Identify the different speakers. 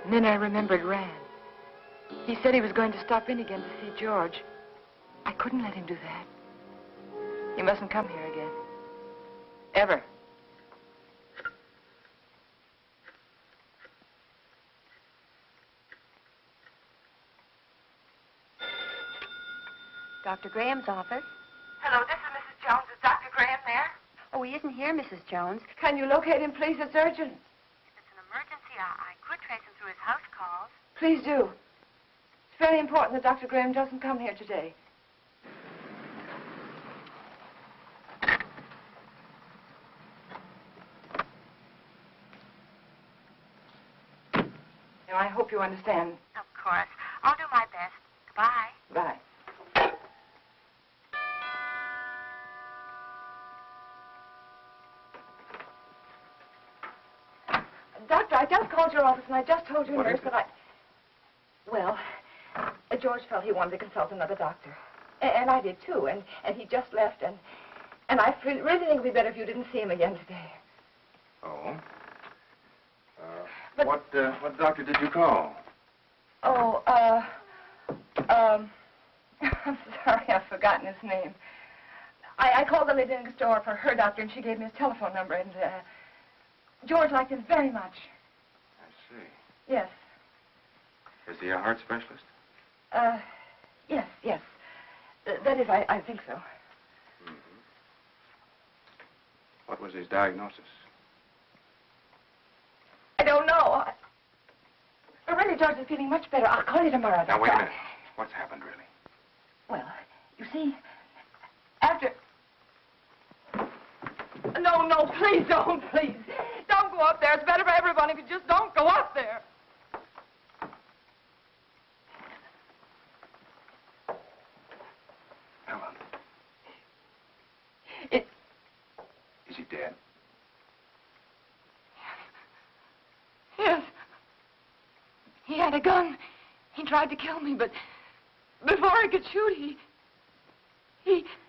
Speaker 1: And then I remembered Rand. He said he was going to stop in again to see George. I couldn't let him do that. He mustn't come here again. Ever.
Speaker 2: Dr. Graham's office.
Speaker 1: Hello, this is Mrs. Jones. Is Dr. Graham there?
Speaker 2: Oh, he isn't here, Mrs. Jones.
Speaker 1: Can you locate him, please? It's urgent.
Speaker 2: If it's an emergency, I could trace him through his house calls.
Speaker 1: Please do. It's very important that Dr. Graham doesn't come here today. Now, I hope you understand.
Speaker 2: Of course. I'll do my best. Goodbye.
Speaker 1: Bye. Doctor, I just called your office and I just told your nurse that I... Well, George felt he wanted to consult another doctor. And I did too. And he just left and I really think it would be better if you didn't see him again today.
Speaker 3: Oh? What doctor did you call?
Speaker 1: Oh, I'm sorry, I've forgotten his name. I called the lady next door for her doctor and she gave me his telephone number and, George liked him very much.
Speaker 3: I see.
Speaker 1: Yes.
Speaker 3: Is he a heart specialist?
Speaker 1: Yes. That is, I think so.
Speaker 3: Mm-hmm. What was his diagnosis?
Speaker 1: I don't know. But really, George is feeling much better. I'll call you tomorrow.
Speaker 3: Now, wait a minute. What's happened, really?
Speaker 1: Well, you see, after... No, please don't, please. Don't go up there. It's better for everyone if you just don't go up there.
Speaker 3: Helen. Is he dead?
Speaker 1: Yes. He had a gun. He tried to kill me, but before he could shoot, he